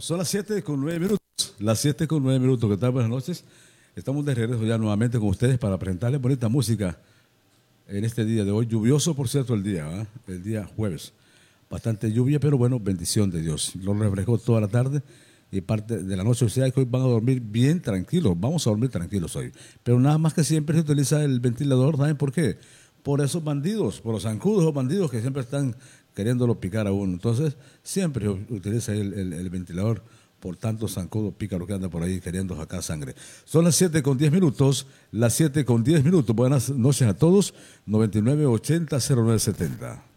Son las 7:09 minutos. Las 7:09 minutos. ¿Qué tal? Buenas noches. Estamos de regreso ya nuevamente con ustedes para presentarles bonita música en este día de hoy. Lluvioso, por cierto, el día, ¿eh? El día jueves. Bastante lluvia, pero bueno, bendición de Dios. Lo refrescó toda la tarde y parte de la noche. O sea que hoy van a dormir bien tranquilos. Vamos a dormir tranquilos hoy. Pero nada más que siempre se utiliza el ventilador. ¿Saben por qué? Por esos bandidos, por los zancudos o bandidos que siempre están queriéndolo picar a uno. Entonces, siempre utiliza el ventilador por tantos zancudos pícaros que andan por ahí queriendo sacar sangre. Son las 7:10 minutos. Las 7:10 minutos. Buenas noches a todos. 9980-0970.